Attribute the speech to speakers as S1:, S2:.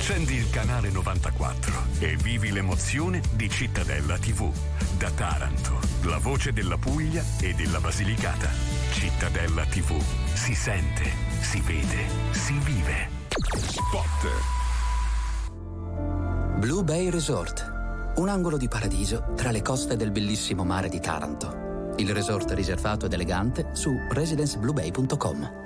S1: Accendi il canale 94 e vivi l'emozione di Cittadella TV. Da Taranto, la voce della Puglia e della Basilicata. Cittadella TV. Si sente, si vede, si vive. Spot.
S2: Blue Bay Resort, un angolo di paradiso tra le coste del bellissimo mare di Taranto. Il resort riservato ed elegante su residencebluebay.com.